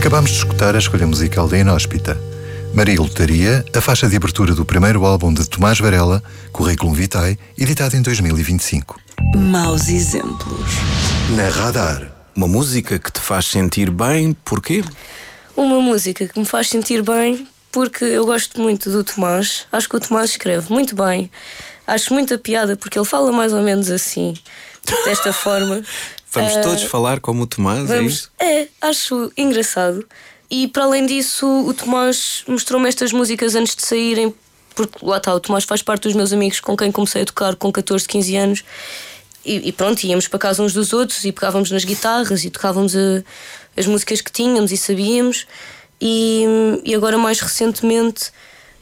Acabámos de escutar a escolha musical da Inóspita. Maria Lotaria, a faixa de abertura do primeiro álbum de Tomás Varela, Curriculum Vitae, editado em 2025. Maus exemplos. Na Radar. Uma música que te faz sentir bem, porquê? Uma música que me faz sentir bem porque eu gosto muito do Tomás. Acho que o Tomás escreve muito bem. Acho muita piada porque ele fala mais ou menos assim, desta forma. Vamos todos falar como o Tomás, é isso? Acho engraçado. E para além disso, o Tomás mostrou-me estas músicas antes de saírem, porque lá está, o Tomás faz parte dos meus amigos com quem comecei a tocar com 14, 15 anos. E pronto, íamos para casa uns dos outros e pegávamos nas guitarras e tocávamos as músicas que tínhamos e sabíamos. E agora, mais recentemente,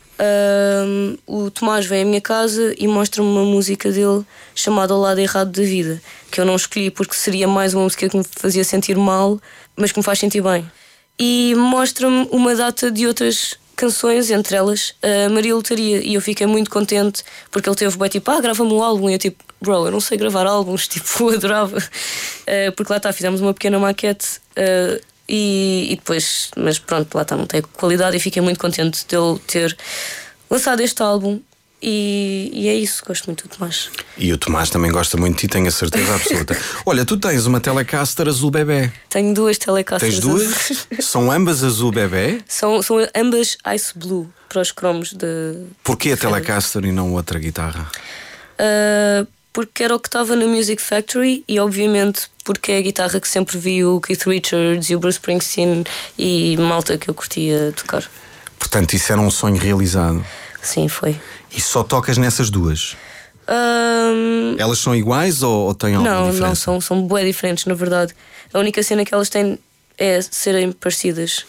o Tomás vem à minha casa e mostra-me uma música dele chamada Ao Lado Errado da Vida, que eu não escolhi porque seria mais uma música que me fazia sentir mal, mas que me faz sentir bem. E mostra-me uma data de outras canções, entre elas a Maria Lotaria, e eu fiquei muito contente porque ele teve bem tipo, grava-me um álbum, e eu tipo, bro, eu não sei gravar álbuns, tipo, adorava, porque lá está, fizemos uma pequena maquete e depois, mas pronto, lá está, não tem qualidade, e fiquei muito contente de ele ter lançado este álbum. E é isso, gosto muito do Tomás. E o Tomás também gosta muito de ti, tenho a certeza absoluta. Olha, tu tens uma Telecaster azul bebê. Tenho duas Telecasters. Tens duas? São ambas azul bebê? São ambas Ice Blue, para os cromos de... Porquê a Telecaster e não outra guitarra? Porque era o que estava na Music Factory e obviamente porque é a guitarra que sempre vi o Keith Richards e o Bruce Springsteen e malta que eu curtia tocar. Portanto, isso era um sonho realizado. Sim, foi. E só tocas nessas duas? Elas são iguais ou têm alguma diferença? Não, são bué diferentes, na verdade. A única cena que elas têm é serem parecidas.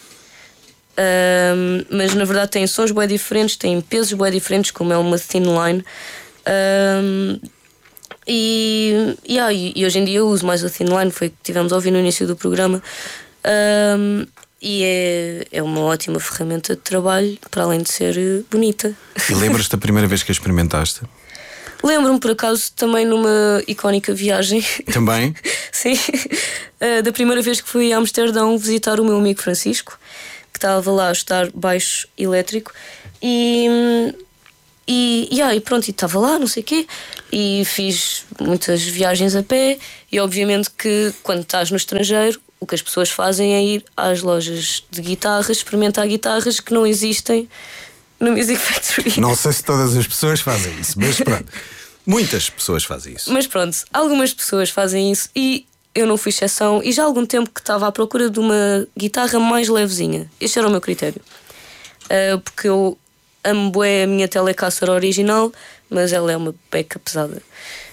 Mas na verdade têm sons bué diferentes, têm pesos bué diferentes, como é uma thin line. E hoje em dia eu uso mais a thin line, foi o que tivemos a ouvir no início do programa. E é uma ótima ferramenta de trabalho, para além de ser bonita. E lembras-te da primeira vez que a experimentaste? Lembro-me, por acaso, também numa icónica viagem. Também? Sim. Da primeira vez que fui a Amsterdão visitar o meu amigo Francisco, que estava lá a estudar baixo elétrico. E pronto, e estava lá, não sei o quê. E fiz muitas viagens a pé. E obviamente que quando estás no estrangeiro, o que as pessoas fazem é ir às lojas de guitarras, experimentar guitarras que não existem no Music Factory. Não sei se todas as pessoas fazem isso, mas pronto. Muitas pessoas fazem isso. Mas pronto, algumas pessoas fazem isso e eu não fui exceção. E já há algum tempo que estava à procura de uma guitarra mais levezinha. Este era o meu critério. Porque eu amo bué a minha Telecaster original, mas ela é uma beca pesada.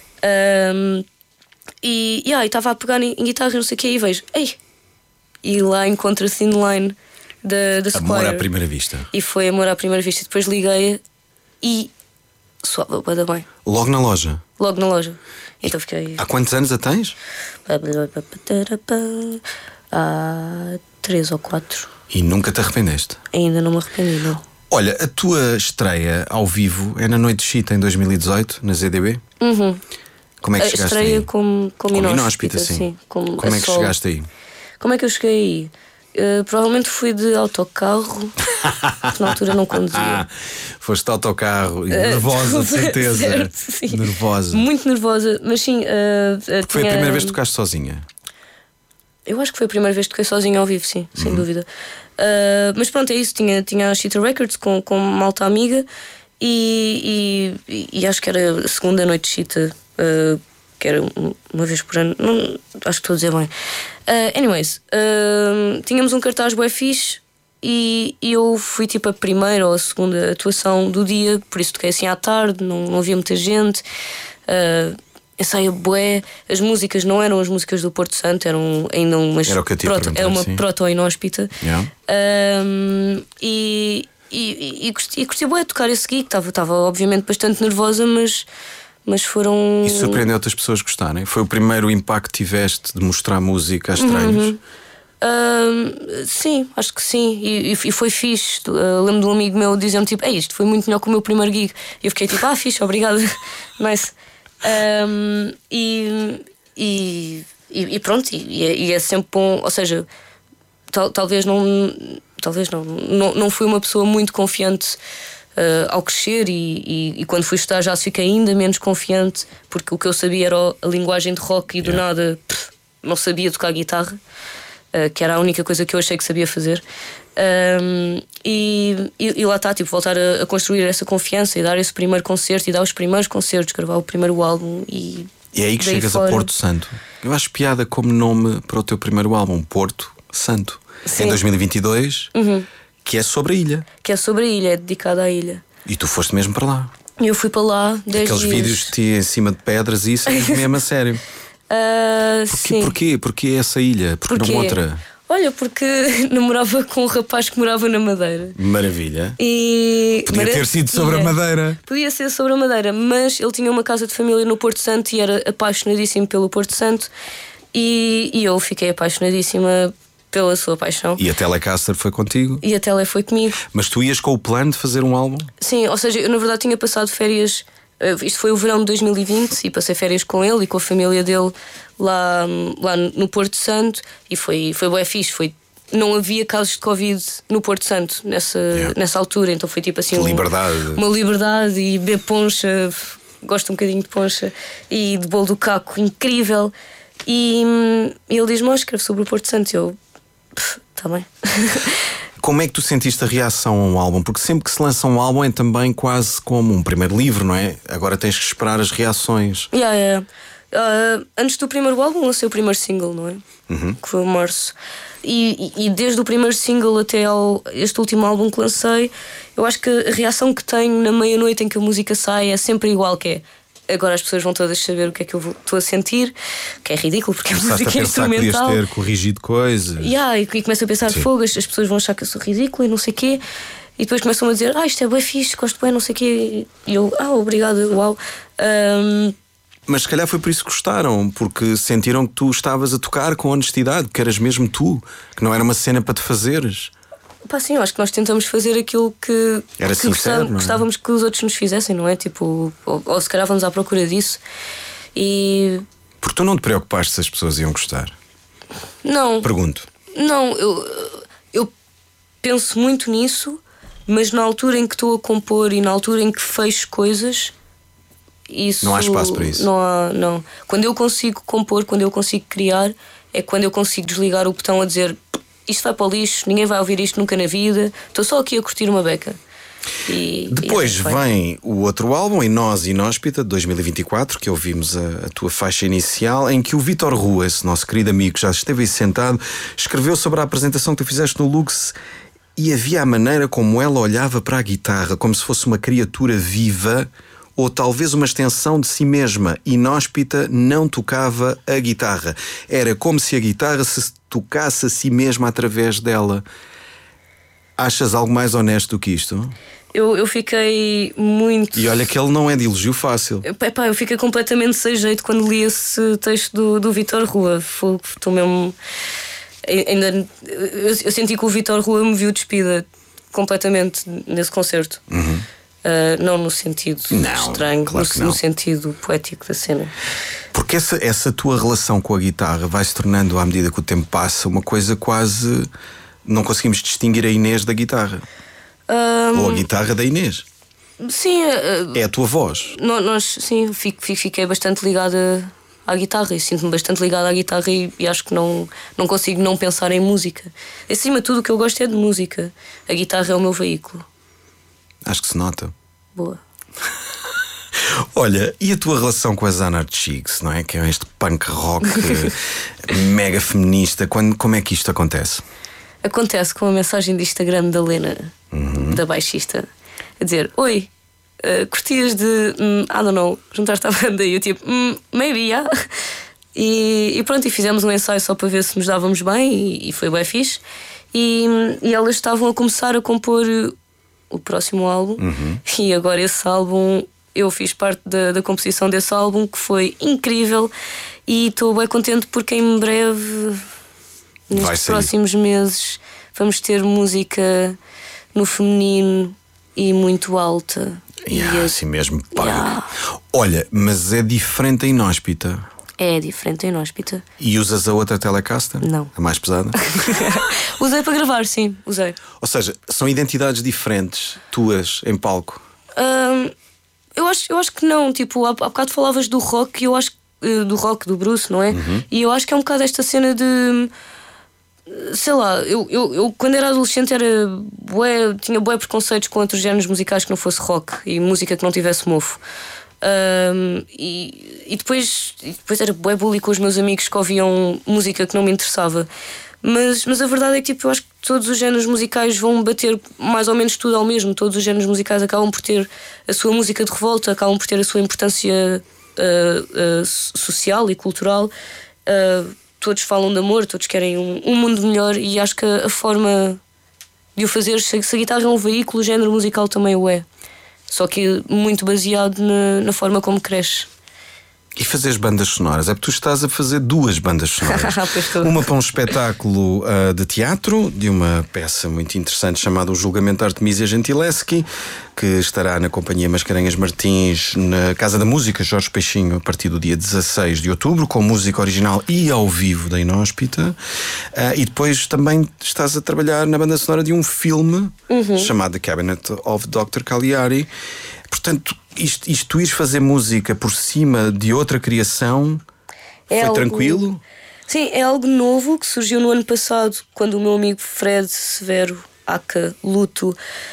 E estava a pegar em guitarra, não sei o que, e vejo, e lá encontro a thin line da Squire. Amor à primeira vista. E foi amor à primeira vista. Depois liguei e soava bué da bem. Logo na loja? Logo na loja. Então fiquei... Há quantos anos a tens? Há 3 ou 4. E nunca te arrependeste? Ainda não me arrependi, não. Olha, a tua estreia ao vivo é na Noite de Chita em 2018, na ZDB? Como é que chegaste aí? Estreia como Inóspita, sim. Como é que chegaste aí? Como é que eu cheguei aí? Provavelmente fui de autocarro, porque na altura não conduzia. Foste de autocarro e nervosa, de certeza. Certo, sim. Nervosa. Muito nervosa, mas sim. Foi a primeira vez que tocaste sozinha? Eu acho que foi a primeira vez que toquei sozinha ao vivo, sim, sem dúvida. Mas pronto, é isso. Tinha a Chita Records com malta amiga e acho que era a segunda noite de Chita. Que era uma vez por ano, não, acho que estou a dizer bem. Tínhamos um cartaz bué fixe e eu fui tipo a primeira ou a segunda atuação do dia, por isso toquei assim à tarde, não havia muita gente. Ensaio bué, as músicas não eram as músicas do Porto Santo, eram ainda umas era uma proto-inóspita. Yeah. E curti bué tocar esse gig, estava obviamente bastante nervosa, mas foram... E surpreendeu-te as pessoas gostarem? Foi o primeiro impacto que tiveste de mostrar música a estranhos? Sim, acho que sim. E foi fixe. Lembro de um amigo meu dizendo tipo, isto foi muito melhor que o meu primeiro gig. E eu fiquei tipo, fixe, obrigado. Nice. E pronto, e é sempre bom. Ou seja, talvez não fui uma pessoa muito confiante ao crescer e quando fui estudar já fiquei ainda menos confiante, porque o que eu sabia era a linguagem de rock e do nada não sabia tocar guitarra, que era a única coisa que eu achei que sabia fazer. E lá está, tipo, voltar a construir essa confiança e dar esse primeiro concerto e dar os primeiros concertos, gravar o primeiro álbum e é aí que chegas a Porto Santo. Eu acho piada como nome para o teu primeiro álbum, Porto Santo. Sim. Em 2022, que é sobre a ilha. Que é sobre a ilha, é dedicada à ilha. E tu foste mesmo para lá. Eu fui para lá 10 Aqueles dias. vídeos de ti em cima de pedras e isso é mesmo a sério. Sim. Porquê essa ilha? Porque não outra? Olha, porque namorava com um rapaz que morava na Madeira. Maravilha. E podia ter sido sobre a Madeira. Podia ser sobre a Madeira, mas ele tinha uma casa de família no Porto Santo e era apaixonadíssimo pelo Porto Santo. E eu fiquei apaixonadíssima pela sua paixão. E a Telecaster foi contigo? E a Tele foi comigo. Mas tu ias com o plano de fazer um álbum? Sim, ou seja, eu na verdade tinha passado férias. Isto foi o verão de 2020 e passei férias com ele e com a família dele lá no Porto Santo e foi bué fixe. Não havia casos de Covid no Porto Santo nessa altura, então foi tipo assim uma liberdade e beber poncha, gosto um bocadinho de poncha e de bolo do caco, incrível. E ele diz-me: escreve sobre o Porto Santo. E eu, está bem. Como é que tu sentiste a reação a um álbum? Porque sempre que se lança um álbum é também quase como um primeiro livro, não é? Agora tens que esperar as reações. Antes do primeiro álbum lancei o primeiro single, não é? Que foi o Março. E desde o primeiro single até este último álbum que lancei, eu acho que a reação que tenho na meia-noite em que a música sai é sempre igual, que é: agora as pessoas vão todas saber o que é que eu estou a sentir, que é ridículo porque a música é instrumental. Que podias ter corrigido coisas. E começo a pensar: fogo, as pessoas vão achar que eu sou ridícula e não sei o quê. E depois começam a dizer: isto é bem fixe, gosto bem, não sei o quê. E eu: obrigada, uau. Mas se calhar foi por isso que gostaram, porque sentiram que tu estavas a tocar com honestidade, que eras mesmo tu, que não era uma cena para te fazeres. Sim, eu acho que nós tentamos fazer aquilo que era sincero, gostávamos que os outros nos fizessem, não é? Tipo, ou se calhar vamos à procura disso. E... Porque tu não te preocupaste se as pessoas iam gostar? Não. Pergunto. Não, eu penso muito nisso, mas na altura em que estou a compor e na altura em que fecho coisas, isso não há espaço para isso. Não. Quando eu consigo compor, quando eu consigo criar, é quando eu consigo desligar o botão a dizer: isto vai para o lixo, ninguém vai ouvir isto nunca na vida, estou só aqui a curtir uma beca. Depois vem o outro álbum, Em Nós Inóspita, de 2024, que ouvimos a tua faixa inicial, em que o Vítor Rua, esse nosso querido amigo que já esteve aí sentado, escreveu sobre a apresentação que tu fizeste no Lux. E havia a maneira como ela olhava para a guitarra, como se fosse uma criatura viva, ou talvez uma extensão de si mesma. Inóspita não tocava a guitarra. Era como se a guitarra se tocasse a si mesma através dela. Achas algo mais honesto do que isto? Eu fiquei muito... E olha que ele não é de elogio fácil. Eu fiquei completamente sem jeito quando li esse texto do Vítor Rua. Estou mesmo... Eu senti que o Vítor Rua me viu despida completamente nesse concerto. Não no sentido estranho, claro no sentido poético da cena. Porque essa tua relação com a guitarra vai se tornando, à medida que o tempo passa, uma coisa quase... Não conseguimos distinguir a Inês da guitarra. Ou a guitarra da Inês. Sim. É a tua voz. Sim, fiquei bastante ligada à guitarra e sinto-me bastante ligada à guitarra e acho que não consigo não pensar em música. Acima de tudo, o que eu gosto é de música. A guitarra é o meu veículo. Acho que se nota. Boa. Olha, e a tua relação com as Anarchics, não é? Que é este punk rock mega feminista. Como é que isto acontece? Acontece com a mensagem de Instagram da Lena, da baixista, a dizer: oi, curtias de, I don't know, juntar-te à banda? E eu tipo, maybe, yeah. E pronto, e fizemos um ensaio só para ver se nos dávamos bem e foi bem fixe. E elas estavam a começar a compor o próximo álbum. E agora esse álbum, eu fiz parte da composição desse álbum, que foi incrível. E estou bem contente porque em breve, nestes próximos meses, vamos ter música no feminino e muito alta. Assim mesmo, pá. Olha, mas é diferente a Inóspita. É diferente da Inóspita. E usas a outra Telecaster? Não. A mais pesada? Usei para gravar, sim, usei. Ou seja, são identidades diferentes, tuas, em palco? Eu acho que não. Tipo, há bocado falavas do rock, e eu acho do rock, do Bruce, não é? E eu acho que é um bocado esta cena de... Sei lá, eu quando era adolescente tinha bué preconceitos com outros géneros musicais que não fosse rock e música que não tivesse mofo. E depois era bué bully com os meus amigos que ouviam música que não me interessava. Mas a verdade é que tipo, eu acho que todos os géneros musicais vão bater mais ou menos tudo ao mesmo. Todos os géneros musicais acabam por ter a sua música de revolta, acabam por ter a sua importância social e cultural. Todos falam de amor, todos querem um mundo melhor, e acho que a forma de o fazer, se a guitarra é um veículo, o género musical também o é. Só que muito baseado na forma como cresce. E fazeres bandas sonoras? É porque tu estás a fazer 2 bandas sonoras. Uma para um espetáculo de teatro, de uma peça muito interessante chamada O Julgamento de Artemisia Gentileschi, que estará na Companhia Mascarenhas Martins, na Casa da Música Jorge Peixinho, a partir do dia 16 de outubro, com música original e ao vivo da Inóspita. E depois também estás a trabalhar na banda sonora de um filme chamado The Cabinet of Dr. Caligari. Portanto, isto tu ires fazer música por cima de outra criação, foi tranquilo? Sim, é algo novo que surgiu no ano passado, quando o meu amigo Fred Severo, aka Luto,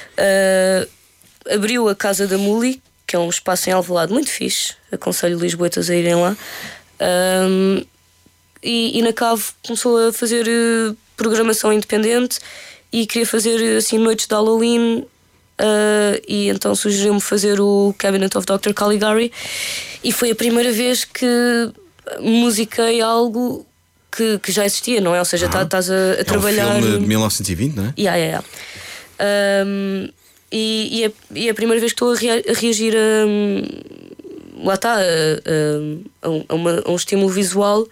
abriu a Casa da Muli, que é um espaço em Alvalade muito fixe. Aconselho lisboetas a irem lá. E na Cave começou a fazer programação independente e queria fazer assim noites de Halloween. E então sugeriu-me fazer o Cabinet of Dr. Caligari, e foi a primeira vez que musiquei algo que já existia, não é? Ou seja, estás a trabalhar. É um filme de 1920, não é? Yeah. E é a primeira vez que estou a reagir lá está, a um estímulo visual.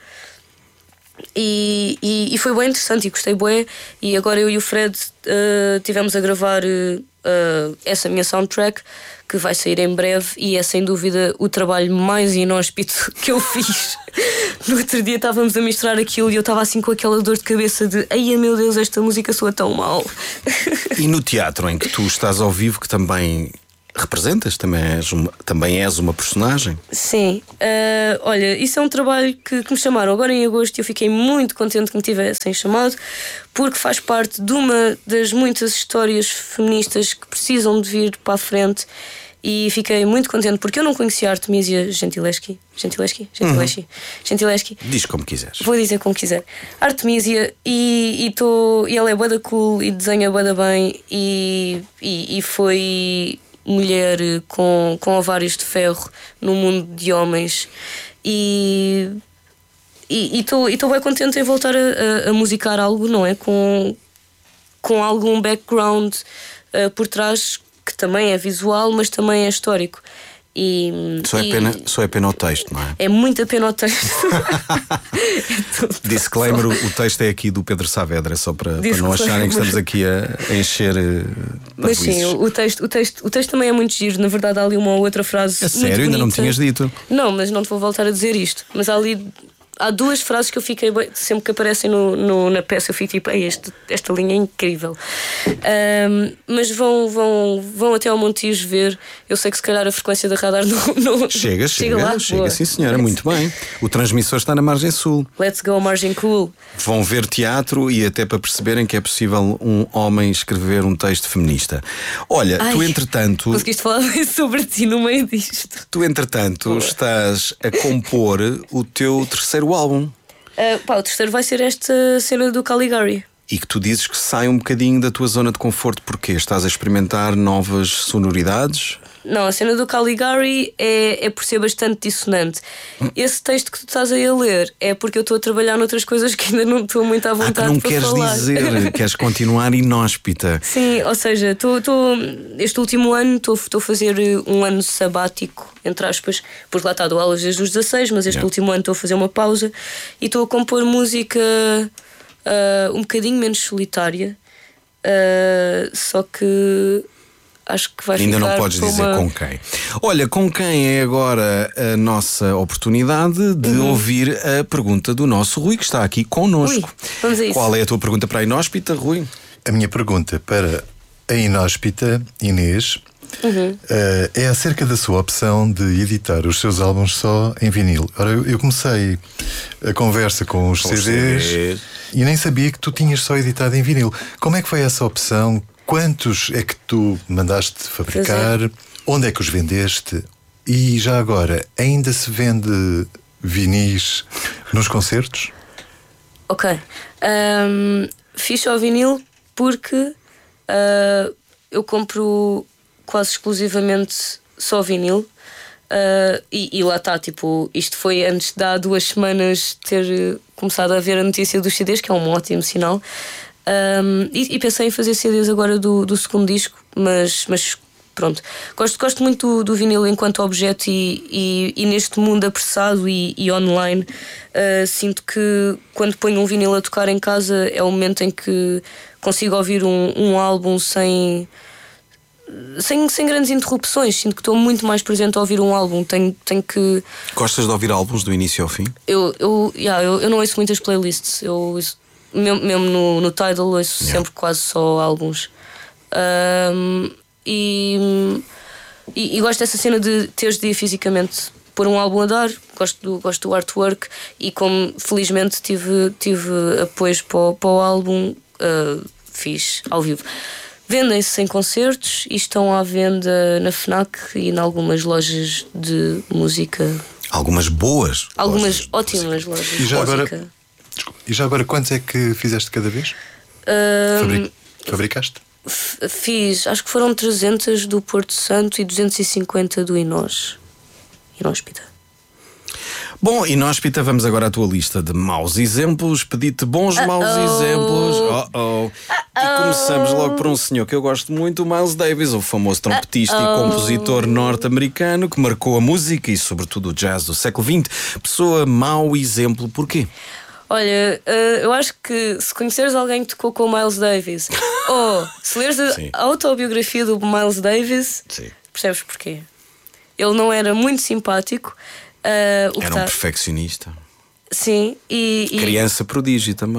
E foi bem interessante e gostei bué. E agora eu e o Fred tivemos a gravar essa minha soundtrack, que vai sair em breve, e é sem dúvida o trabalho mais inóspito que eu fiz. No outro dia estávamos a misturar aquilo e eu estava assim com aquela dor de cabeça de ai meu Deus, esta música soa tão mal. E no teatro em que tu estás ao vivo, que também representas, também és uma personagem? Sim, olha, isso é um trabalho que me chamaram agora em agosto, e eu fiquei muito contente que me tivessem chamado, porque faz parte de uma das muitas histórias feministas que precisam de vir para a frente. E fiquei muito contente porque eu não conhecia a Artemisia Gentileschi. Diz como quiseres. Vou dizer como quiser. Artemisia, e ela é bué da cool e desenha bué da bem, e foi mulher com ovários de ferro no mundo de homens, e estou bem contente em voltar a musicar algo, não é? Com algum background por trás, que também é visual, mas também é histórico. Só é pena o texto, não é? É muita pena o texto. Disclaimer: o texto é aqui do Pedro Saavedra, só para não acharem que estamos aqui a encher. Mas sim, o texto também é muito giro. Na verdade, há ali uma ou outra frase. É sério? Ainda não me tinhas dito? Não, mas não te vou voltar a dizer isto. Mas há 2 frases que eu fiquei sempre que aparecem na peça, eu fico tipo, esta linha é incrível. Mas vão até ao Montijo ver. Eu sei que se calhar a frequência da radar não chega lá. Chega, sim senhora, muito bem. O transmissor está na margem sul. Let's go, margem cool. Vão ver teatro, e até para perceberem que é possível um homem escrever um texto feminista. Olha, tu entretanto... Conseguiste falar bem sobre ti no meio disto. Tu entretanto estás a compor o teu terceiro álbum. O terceiro vai ser esta cena do Caligari. E que tu dizes que sai um bocadinho da tua zona de conforto. Porquê? Estás a experimentar novas sonoridades? Não, a cena do Caligari é por ser bastante dissonante. Esse texto que tu estás aí a ler é porque eu estou a trabalhar noutras coisas que ainda não estou muito à vontade não para queres falar. dizer, queres continuar inóspita. Sim, ou seja, este último ano estou a fazer um ano sabático, entre aspas, porque lá está, dou aulas desde os 16, mas este último ano estou a fazer uma pausa e estou a compor música um bocadinho menos solitária, só que acho que vai Ainda ficar. Não podes dizer com quem. Olha, com quem é agora a nossa oportunidade de ouvir a pergunta do nosso Rui, que está aqui connosco. Vamos a isso. Qual é a tua pergunta para a inóspita, Rui? A minha pergunta para a inóspita Inês é acerca da sua opção de editar os seus álbuns só em vinil. Ora, eu comecei a conversa com os CDs e nem sabia que tu tinhas só editado em vinil. Como é que foi essa opção? Quantos é que tu mandaste fabricar? Onde é que os vendeste? E já agora, ainda se vende vinis nos concertos? Ok. Fiz só vinil porque eu compro quase exclusivamente só vinil. E lá está, tipo, isto foi antes de há 2 semanas ter começado a ver a notícia dos CDs, que é um ótimo sinal. E pensei em fazer CDs agora do segundo disco, mas pronto, gosto muito do vinil enquanto objeto e neste mundo apressado e online, sinto que quando ponho um vinil a tocar em casa é o momento em que consigo ouvir um álbum sem grandes interrupções. Sinto que estou muito mais presente a ouvir um álbum. Tenho que... Gostas de ouvir álbuns do início ao fim? Eu não ouço muitas playlists. Mesmo no Tidal ouço sempre quase só álbuns. E gosto dessa cena de teres de ir fisicamente pôr um álbum a dar. Gosto do artwork e como felizmente tive apoios para o álbum, fiz ao vivo. Vendem-se em concertos e estão à venda na FNAC e em algumas lojas de música. Algumas boas. Algumas ótimas lojas de música. E já agora, quantos é que fizeste cada vez? Fabricaste? Fiz, acho que foram 300 do Porto Santo e 250 do Inóspita. Bom, inóspita, vamos agora à tua lista de maus exemplos. Pedi-te bons maus exemplos. E começamos logo por um senhor que eu gosto muito, o Miles Davis, o famoso trompetista e compositor norte-americano que marcou a música e sobretudo o jazz do século XX. Pessoa mau exemplo, porquê? Olha, eu acho que se conheceres alguém que tocou com o Miles Davis ou se leres a autobiografia do Miles Davis, percebes porquê. Ele não era muito simpático. Era um perfeccionista. Sim, e criança prodígio também.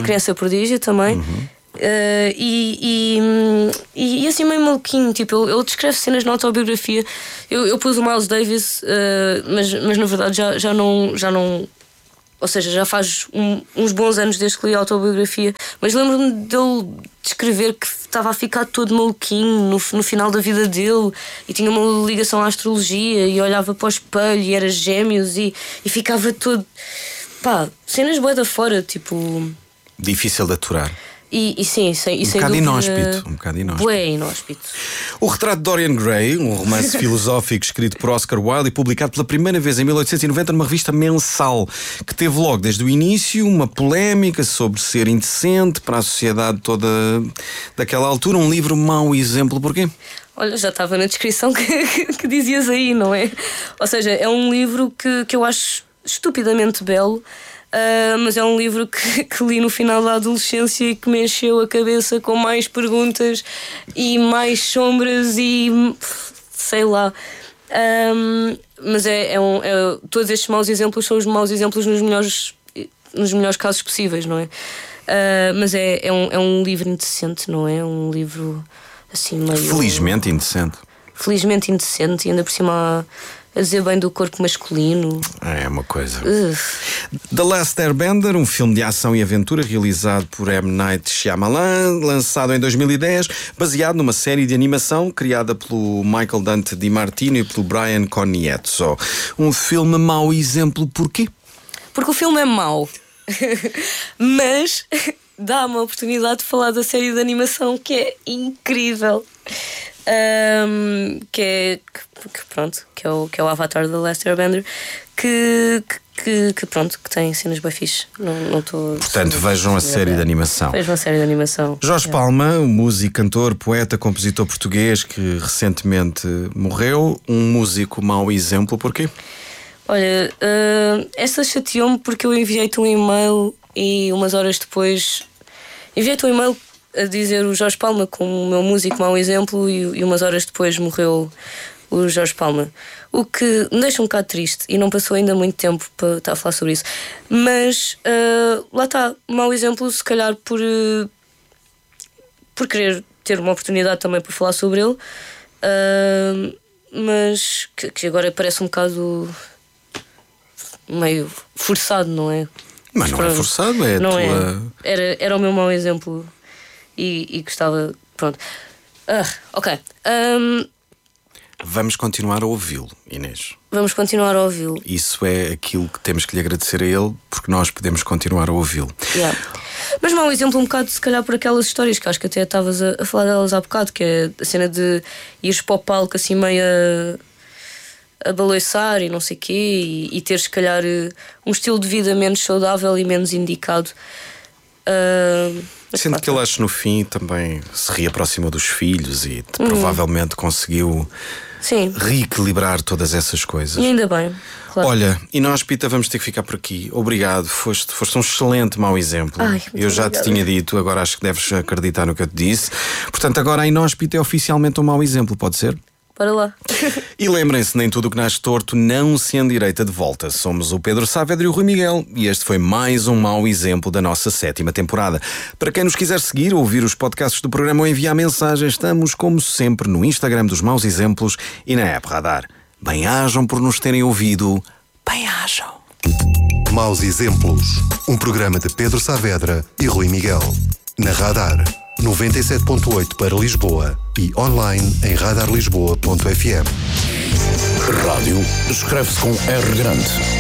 E assim meio maluquinho, tipo, ele descreve cenas na autobiografia. Eu pus o Miles Davis, mas na verdade já não. Ou seja, já faz uns bons anos desde que li a autobiografia. Mas lembro-me dele descrever que estava a ficar todo maluquinho no final da vida dele e tinha uma ligação à astrologia e olhava para o espelho e era gêmeos e ficava todo... cenas bué da fora, tipo... Difícil de aturar. E sim, um bocado inóspito. Bué inóspito. O Retrato de Dorian Gray, um romance filosófico escrito por Oscar Wilde e publicado pela primeira vez em 1890 numa revista mensal, que teve logo desde o início uma polémica sobre ser indecente para a sociedade toda daquela altura. Um livro mau exemplo, porquê? Olha, já estava na descrição que dizias aí, não é? Ou seja, é um livro que eu acho estupidamente belo. Mas é um livro que li no final da adolescência e que me encheu a cabeça com mais perguntas e mais sombras e sei lá. Mas todos estes maus exemplos são os maus exemplos nos melhores casos possíveis, não é? Mas é um livro indecente, não é? Um livro assim meio... Felizmente indecente. Felizmente indecente e ainda por cima a dizer bem do corpo masculino. É uma coisa. The Last Airbender, um filme de ação e aventura realizado por M. Night Shyamalan, lançado em 2010, baseado numa série de animação criada pelo Michael Dante DiMartino e pelo Brian Conietzo. Um filme mau exemplo, porquê? Porque o filme é mau. Mas dá uma oportunidade de falar da série de animação que é incrível. Que é o Avatar The Last Airbender, que tem cenas bem fixe. Portanto, vejam a série de animação. Vejam a série de animação. Jorge Palma, um músico, cantor, poeta, compositor português que recentemente morreu. Um músico mau exemplo, porquê? Olha, essa chateou-me porque eu enviei-te um e-mail e umas horas depois enviei-te um e-mail a dizer o Jorge Palma como o meu músico mau exemplo e umas horas depois morreu o Jorge Palma. O que me deixa um bocado triste e não passou ainda muito tempo para estar a falar sobre isso. Mas lá está, mau exemplo, se calhar por querer ter uma oportunidade também para falar sobre ele, mas que agora parece um bocado meio forçado, não é? Mas não é forçado, é a tua... Era o meu mau exemplo e gostava... Pronto. Ok. Vamos continuar a ouvi-lo, Inês. Vamos continuar a ouvi-lo. Isso é aquilo que temos que lhe agradecer a ele, porque nós podemos continuar a ouvi-lo. Yeah. Mas mau exemplo um bocado, se calhar, por aquelas histórias que acho que até estavas a falar delas há bocado, que é a cena de ires para o palco assim meio a baloiçar e não sei o quê, e ter, se calhar, um estilo de vida menos saudável e menos indicado. Sendo que ele, acho, no fim também se reaproximou dos filhos e provavelmente conseguiu reequilibrar todas essas coisas. E ainda bem, claro. Olha, inóspita, vamos ter que ficar por aqui. Obrigado, foste um excelente mau exemplo. Eu já te tinha dito, agora acho que deves acreditar no que eu te disse. Portanto, agora a inóspita é oficialmente um mau exemplo, pode ser? Para lá. E lembrem-se, nem tudo o que nasce torto não se endireita de volta. Somos o Pedro Saavedra e o Rui Miguel e este foi mais um mau exemplo da nossa 7ª temporada. Para quem nos quiser seguir ou ouvir os podcasts do programa ou enviar mensagens, estamos como sempre no Instagram dos Maus Exemplos e na app Radar. Bem-ajam por nos terem ouvido. Bem-ajam. Maus Exemplos, um programa de Pedro Saavedra e Rui Miguel. Na Radar 97.8 para Lisboa e online em radarlisboa.fm. Rádio escreve-se com R grande.